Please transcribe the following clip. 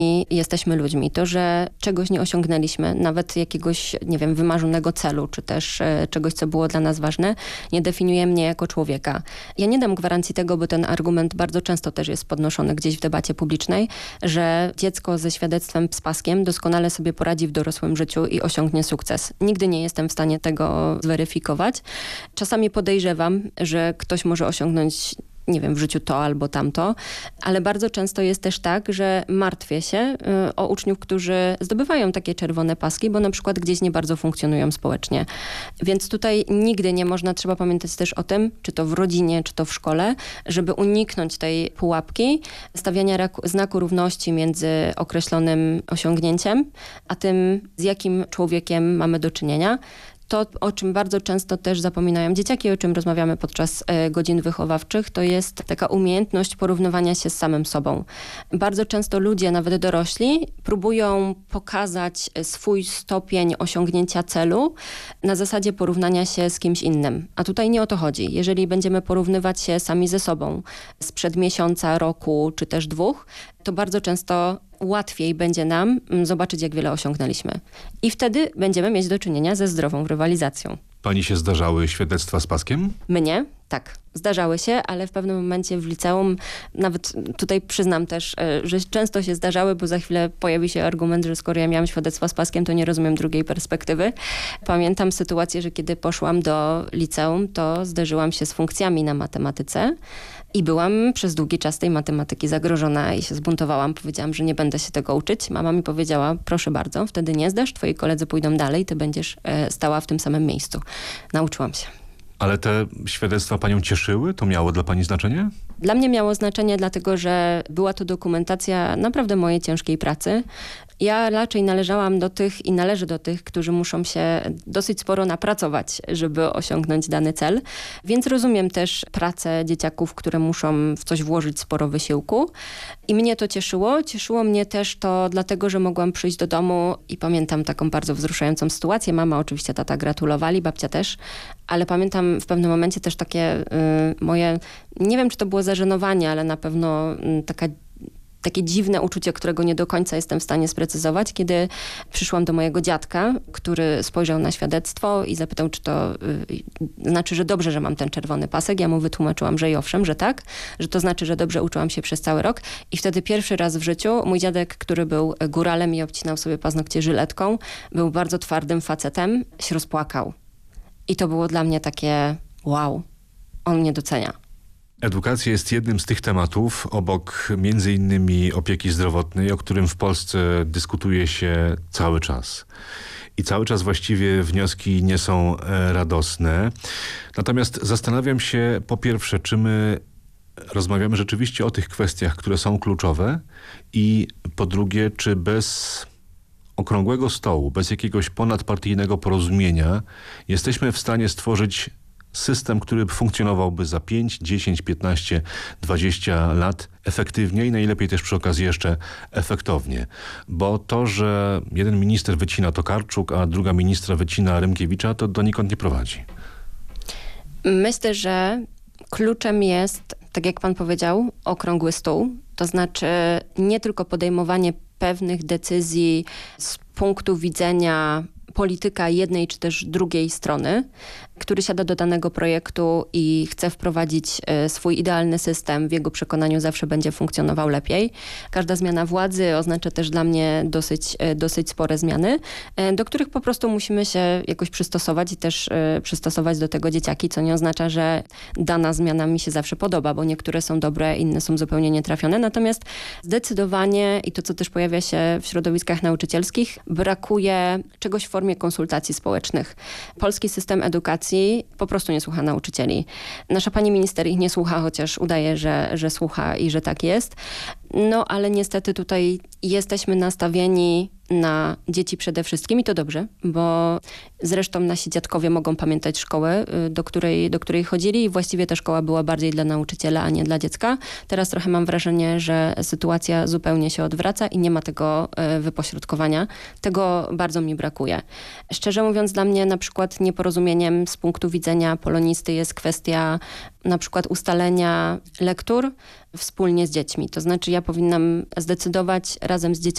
i jesteśmy ludźmi. To, że czegoś nie osiągnęliśmy, nawet jakiegoś, nie wiem, wymarzonego celu, czy też czegoś, co było dla nas ważne, nie definiuje mnie jako człowieka. Ja nie dam gwarancji tego, bo ten argument bardzo często też jest podnoszony gdzieś w debacie publicznej, że dziecko ze świadectwem z paskiem doskonale sobie poradzi w dorosłym życiu i osiągnie sukces. Nigdy nie jestem w stanie tego zweryfikować. Czasami podejrzewam, że ktoś może osiągnąć, nie wiem, w życiu to albo tamto, ale bardzo często jest też tak, że martwię się o uczniów, którzy zdobywają takie czerwone paski, bo na przykład gdzieś nie bardzo funkcjonują społecznie. Więc tutaj nigdy nie można, trzeba pamiętać też o tym, czy to w rodzinie, czy to w szkole, żeby uniknąć tej pułapki, stawiania znaku równości między określonym osiągnięciem, a tym, z jakim człowiekiem mamy do czynienia. To, o czym bardzo często też zapominają dzieciaki, o czym rozmawiamy podczas godzin wychowawczych, to jest taka umiejętność porównywania się z samym sobą. Bardzo często ludzie, nawet dorośli, próbują pokazać swój stopień osiągnięcia celu na zasadzie porównania się z kimś innym. A tutaj nie o to chodzi. Jeżeli będziemy porównywać się sami ze sobą sprzed miesiąca, roku czy też 2, to bardzo często łatwiej będzie nam zobaczyć, jak wiele osiągnęliśmy. I wtedy będziemy mieć do czynienia ze zdrową rywalizacją. Pani się zdarzały świadectwa z paskiem? Mnie? Tak. Zdarzały się, ale w pewnym momencie w liceum, nawet tutaj przyznam też, że często się zdarzały, bo za chwilę pojawi się argument, że skoro ja miałam świadectwa z paskiem, to nie rozumiem drugiej perspektywy. Pamiętam sytuację, że kiedy poszłam do liceum, to zderzyłam się z funkcjami na matematyce i byłam przez długi czas tej matematyki zagrożona i się zbuntowałam. Powiedziałam, że nie będę się tego uczyć. Mama mi powiedziała, proszę bardzo, wtedy nie zdasz, twoi koledzy pójdą dalej, ty będziesz stała w tym samym miejscu. Nauczyłam się. Ale te świadectwa panią cieszyły? To miało dla pani znaczenie? Dla mnie miało znaczenie, dlatego że była to dokumentacja naprawdę mojej ciężkiej pracy. Ja raczej należałam do tych i należę do tych, którzy muszą się dosyć sporo napracować, żeby osiągnąć dany cel. Więc rozumiem też pracę dzieciaków, które muszą w coś włożyć sporo wysiłku. I mnie to cieszyło. Cieszyło mnie też to dlatego, że mogłam przyjść do domu i pamiętam taką bardzo wzruszającą sytuację. Mama oczywiście, tata gratulowali, babcia też. Ale pamiętam w pewnym momencie też takie moje, nie wiem, czy to było zażenowanie, ale na pewno takie dziwne uczucie, którego nie do końca jestem w stanie sprecyzować, kiedy przyszłam do mojego dziadka, który spojrzał na świadectwo i zapytał, czy to znaczy, że dobrze, że mam ten czerwony pasek. Ja mu wytłumaczyłam, że i owszem, że tak, że to znaczy, że dobrze uczyłam się przez cały rok. I wtedy pierwszy raz w życiu mój dziadek, który był góralem i obcinał sobie paznokcie żyletką, był bardzo twardym facetem, się rozpłakał. I to było dla mnie takie wow, on mnie docenia. Edukacja jest jednym z tych tematów, obok między innymi opieki zdrowotnej, o którym w Polsce dyskutuje się cały czas. I cały czas właściwie wnioski nie są radosne. Natomiast zastanawiam się po pierwsze, czy my rozmawiamy rzeczywiście o tych kwestiach, które są kluczowe i po drugie, czy bez okrągłego stołu, bez jakiegoś ponadpartyjnego porozumienia jesteśmy w stanie stworzyć system, który funkcjonowałby za 5, 10, 15, 20 lat efektywnie i najlepiej też przy okazji jeszcze efektownie. Bo to, że jeden minister wycina Tokarczuk, a druga ministra wycina Rymkiewicza, to donikąd nie prowadzi. Myślę, że kluczem jest, tak jak pan powiedział, okrągły stół. To znaczy nie tylko podejmowanie pewnych decyzji z punktu widzenia polityka jednej czy też drugiej strony, który siada do danego projektu i chce wprowadzić swój idealny system, w jego przekonaniu zawsze będzie funkcjonował lepiej. Każda zmiana władzy oznacza też dla mnie dosyć spore zmiany, do których po prostu musimy się jakoś przystosować i też przystosować do tego dzieciaki, co nie oznacza, że dana zmiana mi się zawsze podoba, bo niektóre są dobre, inne są zupełnie nietrafione. Natomiast zdecydowanie, i to co też pojawia się w środowiskach nauczycielskich, brakuje czegoś w formie konsultacji społecznych. Polski system edukacji po prostu nie słucha nauczycieli. Nasza pani minister ich nie słucha, chociaż udaje, że słucha i że tak jest. No ale niestety tutaj jesteśmy nastawieni na dzieci przede wszystkim i to dobrze, bo zresztą nasi dziadkowie mogą pamiętać szkołę, do której chodzili i właściwie ta szkoła była bardziej dla nauczyciela, a nie dla dziecka. Teraz trochę mam wrażenie, że sytuacja zupełnie się odwraca i nie ma tego wypośrodkowania. Tego bardzo mi brakuje. Szczerze mówiąc, dla mnie na przykład nieporozumieniem z punktu widzenia polonisty jest kwestia na przykład ustalenia lektur wspólnie z dziećmi. To znaczy ja powinnam zdecydować razem z dzieciakami,